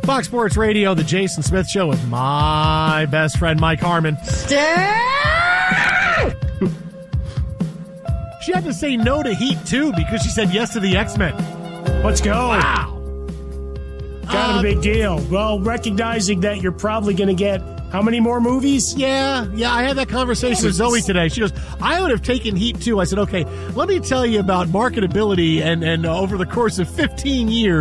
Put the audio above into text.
Fox Sports Radio, the Jason Smith Show with my best friend, Mike Harmon. She had to say no to Heat 2 because she said yes to the X-Men. Let's go. Wow. Kind of a big deal. Well, recognizing that you're probably going to get how many more movies? Yeah, I had that conversation with Zoe today. She goes, I would have taken Heat 2. I said, okay, let me tell you about marketability and over the course of 15 years.